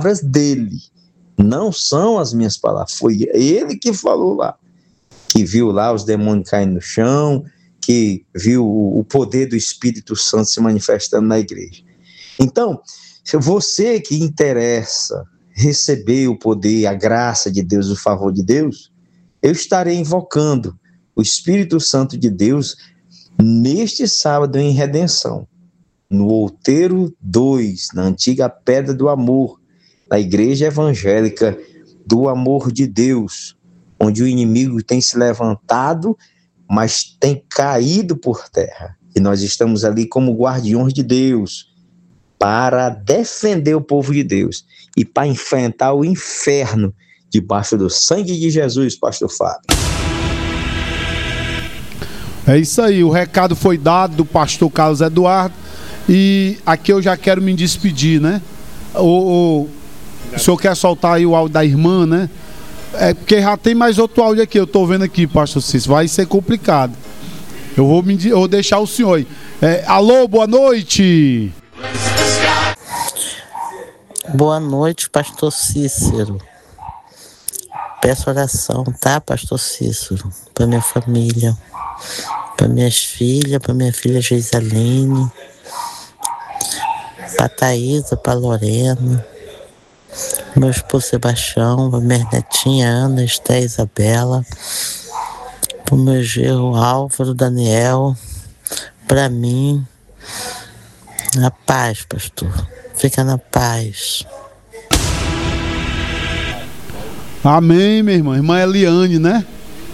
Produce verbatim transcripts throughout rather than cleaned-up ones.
palavras dele, não são as minhas palavras. Foi ele que falou lá, que viu lá os demônios caindo no chão, que viu o poder do Espírito Santo se manifestando na igreja. Então, se você que interessa receber o poder, a graça de Deus, o favor de Deus, eu estarei invocando o Espírito Santo de Deus neste sábado em Redenção, no Outeiro dois, na antiga Pedra do Amor, da Igreja Evangélica do Amor de Deus, onde o inimigo tem se levantado, mas tem caído por terra. E nós estamos ali como guardiões de Deus, para defender o povo de Deus e para enfrentar o inferno debaixo do sangue de Jesus, pastor Fábio. É isso aí, o recado foi dado do pastor Carlos Eduardo, e aqui eu já quero me despedir, né? O, o, o senhor quer soltar aí o áudio da irmã, né? É porque já tem mais outro áudio aqui, eu tô vendo aqui, pastor Cícero, vai ser complicado. Eu vou, me, eu vou deixar o senhor aí. É, alô, boa noite! Boa noite, pastor Cícero. Peço oração, tá, pastor Cícero? Para minha família, para minhas filhas, para minha filha Geisaline, para Thaísa, para Lorena, meu esposo Sebastião, para minha netinha Ana, Esté, Isabela, para o meu genro Álvaro, Daniel, para mim. Na paz, pastor. Fica na paz. Amém, minha irmã. Irmã Eliane, né?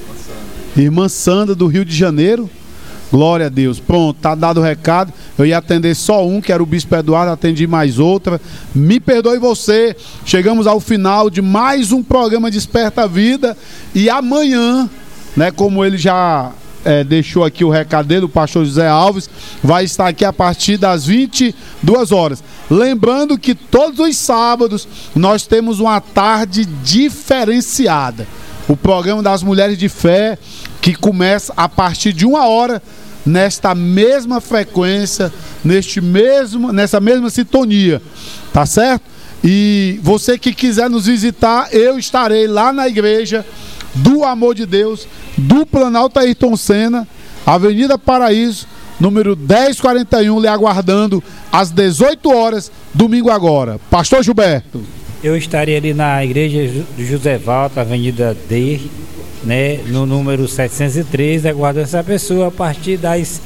Irmã Sandra, do Rio de Janeiro. Glória a Deus. Pronto, tá dado o recado. Eu ia atender só um, que era o Bispo Eduardo, atendi mais outra. Me perdoe você. Chegamos ao final de mais um programa Desperta a Vida. E amanhã, né, como ele já... É, deixou aqui o recado dele, o pastor José Alves, vai estar aqui a partir das vinte e duas horas. Lembrando que todos os sábados nós temos uma tarde diferenciada. O programa das Mulheres de Fé, que começa a partir de uma hora, nesta mesma frequência, neste mesmo, nessa mesma sintonia, tá certo? E você que quiser nos visitar, eu estarei lá na igreja do Amor de Deus, do Planalto Ayrton Senna, Avenida Paraíso, número dez quarenta e um, lhe aguardando às dezoito horas, domingo agora. Pastor Gilberto. Eu estarei ali na igreja do José Walter, Avenida D, né, no número setecentos e três, aguardando essa pessoa a partir das,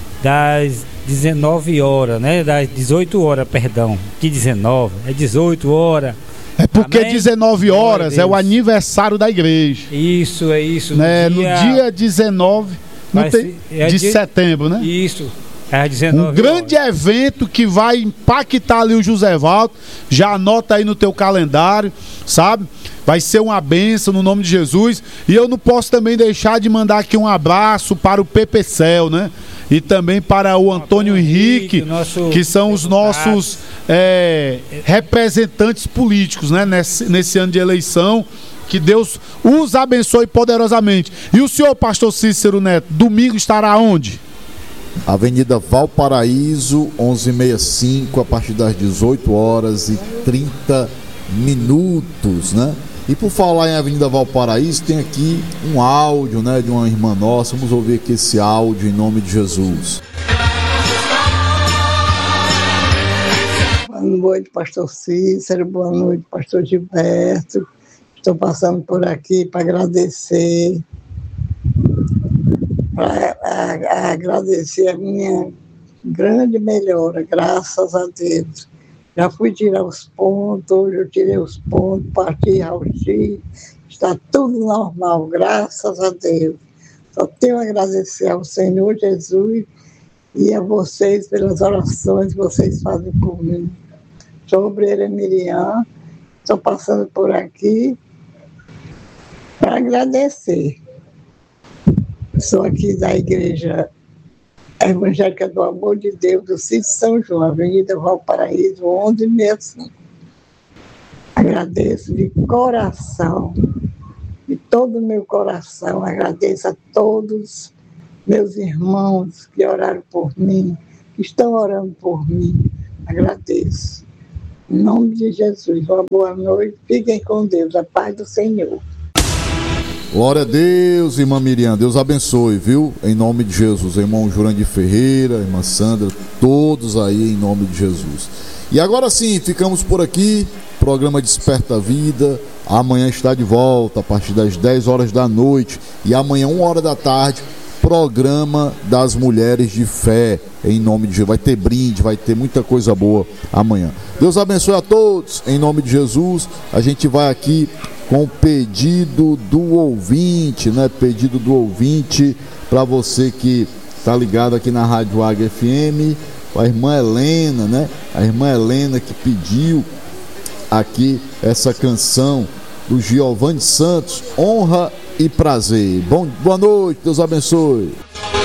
das dezenove horas, né, das dezoito horas, perdão, que dezenove, é dezoito horas. É porque Amém? dezenove horas é o aniversário da igreja. Isso, é isso. Né? No, dia... no dia dezenove não tem... é de dia... setembro, né? Isso. É dezenove um grande horas. Evento que vai impactar ali o José Walter. Já anota aí no teu calendário, sabe? Vai ser uma bênção no nome de Jesus. E eu não posso também deixar de mandar aqui um abraço para o Pepecel, né? E também para o Antônio, Antônio Henrique, Henrique nosso que são os nossos é, representantes políticos, né? Nesse, nesse ano de eleição. Que Deus os abençoe poderosamente. E o senhor, pastor Cícero Neto, domingo estará onde? Avenida Valparaíso, onze sessenta e cinco, a partir das dezoito horas e trinta minutos, né? E por falar em Avenida Valparaíso, tem aqui um áudio, né, de uma irmã nossa. Vamos ouvir aqui esse áudio em nome de Jesus. Boa noite, pastor Cícero. Boa noite, pastor Gilberto. Estou passando por aqui para agradecer, para agradecer a minha grande melhora, graças a Deus. Já fui tirar os pontos, hoje eu tirei os pontos, parti raio-x, está tudo normal, graças a Deus. Só tenho a agradecer ao Senhor Jesus e a vocês pelas orações que vocês fazem por mim. Sou obreira Miriam, estou passando por aqui para agradecer. Sou aqui da Igreja Evangélica do Amor de Deus, do Sítio São João, Avenida Valparaíso, onze sessenta e cinco. Agradeço de coração, de todo o meu coração, agradeço a todos meus irmãos que oraram por mim, que estão orando por mim. Agradeço. Em nome de Jesus, uma boa noite. Fiquem com Deus, a paz do Senhor. Glória a Deus, irmã Miriam, Deus abençoe, viu? Em nome de Jesus, irmão Jurandir Ferreira, irmã Sandra, todos aí em nome de Jesus. E agora sim, ficamos por aqui, programa Desperta a Vida, amanhã está de volta a partir das dez horas da noite e amanhã, uma hora da tarde, programa das Mulheres de Fé, em nome de Jesus. Vai ter brinde, vai ter muita coisa boa amanhã. Deus abençoe a todos, em nome de Jesus. A gente vai aqui com o pedido do ouvinte, né? Pedido do ouvinte para você que está ligado aqui na Rádio Águia F M, a irmã Helena, né? A irmã Helena que pediu aqui essa canção do Giovanni Santos, Honra e Prazer. Bom, boa noite, Deus abençoe.